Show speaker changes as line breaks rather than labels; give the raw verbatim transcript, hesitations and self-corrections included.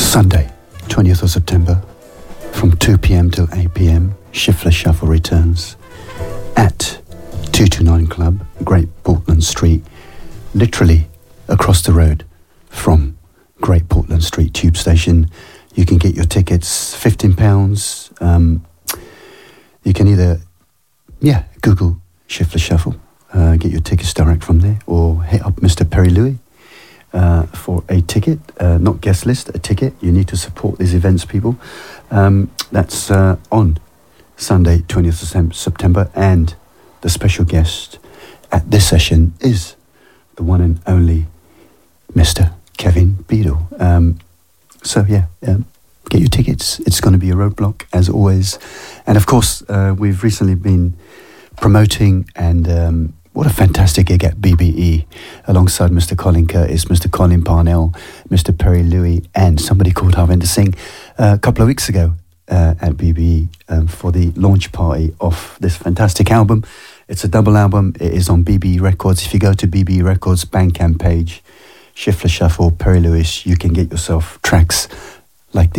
Sunday, twentieth of September, from two p.m. till eight p.m, Shiftless Shuffle returns at two twenty-nine Club, Great Portland Street, literally across the road from Great Portland Street Tube Station. You can get your tickets, fifteen pounds. Um, you can either, yeah, Google Shiftless Shuffle, uh, get your tickets direct from there, or hit up Mister Perry Louis uh, for a ticket, uh, not guest list, a ticket. You need to support these events, people. Um, that's uh, on Sunday, twentieth of September, and the special guest at this session is the one and only Mister Kevin Beadle. Um, so yeah, um, get your tickets. It's going to be a roadblock, as always. And of course, uh, we've recently been promoting, and um, what a fantastic gig at B B E, alongside Mister Colin Curtis, Mister Colin Parnell, Mister Perry Louis, and somebody called Harvinder Singh uh, a couple of weeks ago uh, at B B E um, for the launch party of this fantastic album. It's a double album. It is on B B E Records. If you go to B B E Records Bandcamp page, Shiftless Shuffle, Perry Lewis, you can get yourself tracks like this.